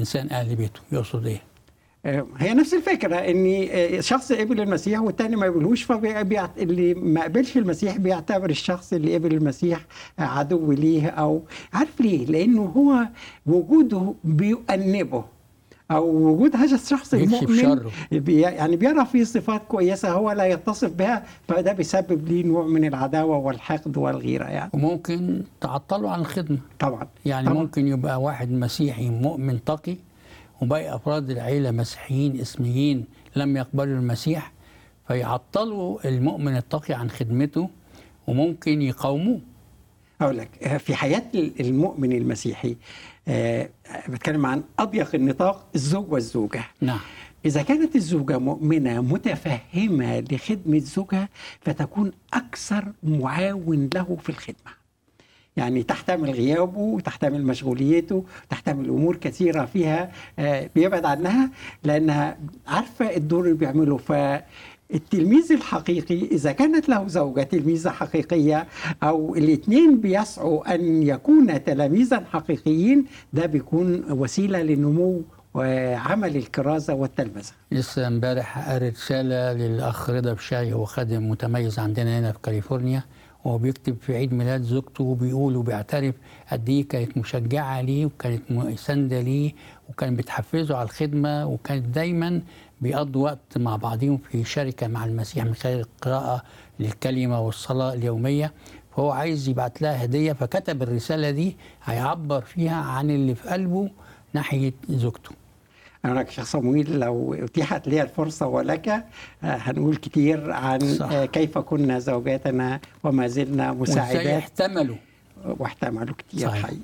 الإنسان أهل بيته. يقصد إيه؟ هي نفس الفكرة، ان شخص قبل المسيح والتاني ما يقبلهوش، اللي ما قبلش المسيح بيعتبر الشخص اللي قبل المسيح عدو ليه. او عارف ليه؟ لانه هو وجوده بيؤنبه، او وجود هذا الشخص المؤمن يعني بيرى فيه صفات كويسة هو لا يتصف بها، فده بيسبب ليه نوع من العداوة والحقد والغيرة يعني. وممكن تعطله عن الخدمة طبعا. يعني طبعا. ممكن يبقى واحد مسيحي مؤمن تقي وباقي أفراد العيلة مسيحيين اسميين لم يقبلوا المسيح، فيعطلوا المؤمن التقي عن خدمته وممكن يقاوموه. أقول لك في حياة المؤمن المسيحي بتكلم عن أضيق النطاق، الزوج والزوجة. نعم. إذا كانت الزوجة مؤمنة متفهمة لخدمة زوجها فتكون أكثر معاون له في الخدمة، يعني تحتمل غيابه وتحتمل مشغوليته، تحتمل أمور كثيرة فيها بيبعد عنها لأنها عارفة الدور اللي بيعمله. فالتلميذ الحقيقي إذا كانت له زوجة تلميذة حقيقية أو الاثنين بيسعوا أن يكون تلاميذا حقيقيين، ده بيكون وسيلة لنمو وعمل الكرازة والتلمذة. لسه امبارح قريت رسالة للأخ رضا بشاي، هو خادم متميز عندنا هنا في كاليفورنيا، وهو بيكتب في عيد ميلاد زوجته وبيقول وبيعترف قد ايه كانت مشجعة ليه وكانت ساندة ليه وكانت بتحفزه على الخدمة، وكانت دايما بيقضوا وقت مع بعضهم في شركة مع المسيح من خلال القراءة للكلمة والصلاة اليومية. فهو عايز يبعت لها هدية، فكتب الرسالة دي هيعبر فيها عن اللي في قلبه ناحية زوجته. أنا شخص صمويل لو اتيحت لي الفرصة ولك هنقول كتير عن صح. كيف كنا زوجاتنا وما زلنا مساعدات واحتملوا كتير حقيقي.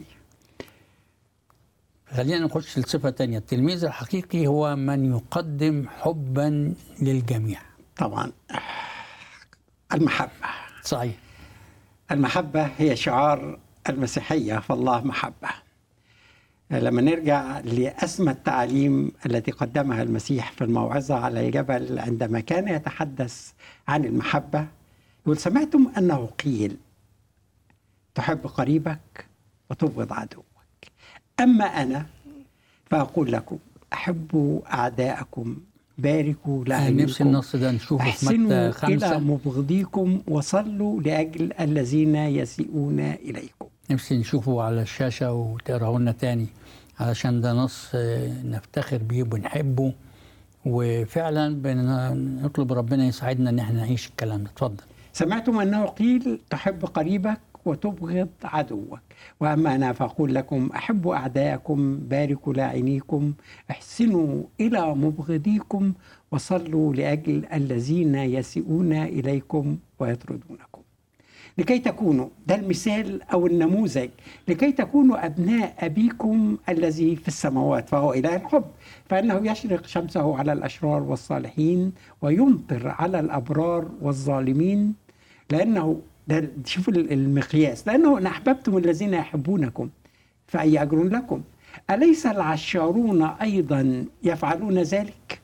خلينا نخش لصفة تانية. التلميذ الحقيقي هو من يقدم حبا للجميع. طبعا المحبة. صحيح. المحبة هي شعار المسيحية، فالله محبة. لما نرجع لأسمى التعاليم التي قدمها المسيح في الموعظة على الجبل عندما كان يتحدث عن المحبة، يقول سمعتم أنه قيل تحب قريبك وتبغض عدوك، أما أنا فأقول لكم أحبوا أعداءكم، باركوا لأعينكم، نفس النص ده نشوفه في متى 5، إلى مبغضيكم وصلوا لأجل الذين يسيئون إليكم. نفسي نشوفه على الشاشة وتقرأه لنا تاني علشان ده نص نفتخر بيه وبنحبه، وفعلا بنطلب ربنا يساعدنا ان احنا نعيش الكلام ده. اتفضل. سمعتم انه قيل تحب قريبك وتبغض عدوك، واما انا فاقول لكم احبوا اعداءكم، باركوا لاعنيكم، احسنوا الى مبغضيكم، وصلوا لاجل الذين يسيئون اليكم ويطردونكم، لكي تكونوا، ده المثال أو النموذج، لكي تكونوا أبناء أبيكم الذي في السماوات، فهو إله الحب، فإنه يشرق شمسه على الأشرار والصالحين ويمطر على الأبرار والظالمين. لأنه ده شوفوا المقياس، لأنه إن أحببتم الذين يحبونكم فأي أجر لكم، أليس العشارون أيضا يفعلون ذلك؟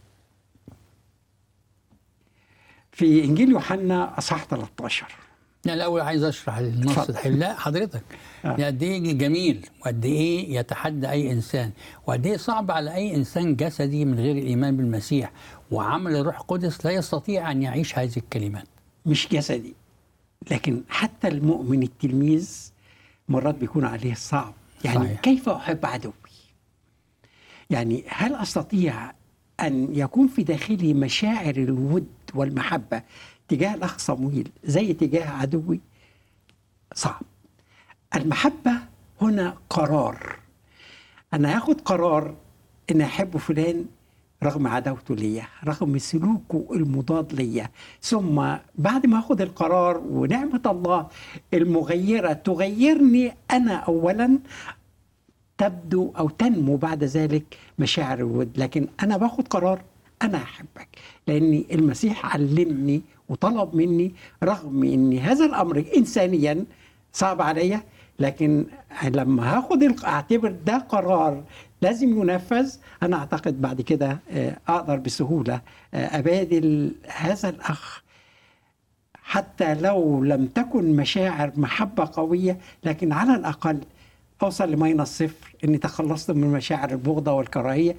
في إنجيل يوحنا أصحاح 13. لا الأول عايز أشرح النص ده. لا حضرتك قد إيه جميل وقد إيه يتحدى أي إنسان وقد إيه صعب على أي إنسان جسدي من غير الإيمان بالمسيح وعمل الروح القدس لا يستطيع أن يعيش هذه الكلمات. مش جسدي، لكن حتى المؤمن التلميذ مرات بيكون عليه صعب. يعني صحيح. كيف أحب عدوي؟ يعني هل أستطيع أن يكون في داخلي مشاعر الود والمحبة تجاه الأخ صمويل زي تجاه عدوي؟ صعب. المحبة هنا قرار، أنا هاخد قرار أن أحب فلان رغم عداوته ليا، رغم سلوكه المضاد ليا، ثم بعد ما أخد القرار ونعمة الله المغيرة تغيرني أنا أولا، تبدو أو تنمو بعد ذلك مشاعر الود. لكن أنا باخد قرار أنا أحبك لأن المسيح علمني وطلب مني، رغم أن هذا الأمر إنسانيا صعب عليا، لكن لما هاخد أعتبر ده قرار لازم ينفذ، أنا أعتقد بعد كده أقدر بسهولة أبادل هذا الأخ حتى لو لم تكن مشاعر محبة قوية، لكن على الأقل أوصل لماينس صفر، إني تخلصت من مشاعر البغضة والكراهية،